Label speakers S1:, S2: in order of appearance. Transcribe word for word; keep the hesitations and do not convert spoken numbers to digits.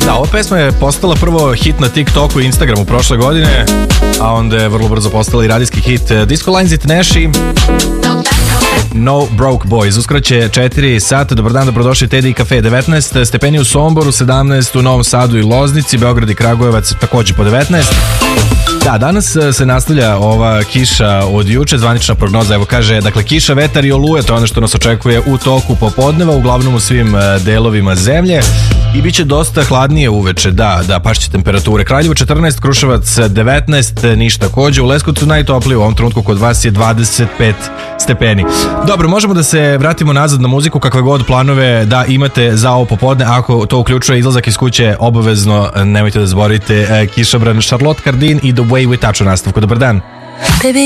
S1: Da, ova pesma je postala prvo hit na TikToku i Instagramu prošle godine, a onda je vrlo brzo postala i radijski hit. Disco Lines It Nashi, No Broke Boys. Uskoro će četiri sata. Dobar dan, dobrodošli Teddy i kafe. devetnaest stepeni u Somboru, sedamnaest u Novom Sadu i Loznici, Beograd i Kragujevac takođe po devetnaest. Da, danas se nastavlja ova kiša od juče, zvanična prognoza, evo kaže, dakle, kiša, vetar i oluje, to je ono što nas očekuje u toku popodneva, uglavnom u svim delovima zemlje i bit će dosta hladnije uveče, da, da, pašće temperature. Kraljevo četrnaest, Kruševac devetnaest, Niš takođe, u Leskovcu najtoplije, u ovom trenutku kod vas je dvadeset pet stepeni. Dobro, možemo da se vratimo nazad na muziku, kakve god planove da imate za ovo popodne, ako to uključuje izlazak iz kuće, obavezno nemojte da zaboravite kišobran Charlotte Cardin i The Way We Touch u nastavku. Dobar dan.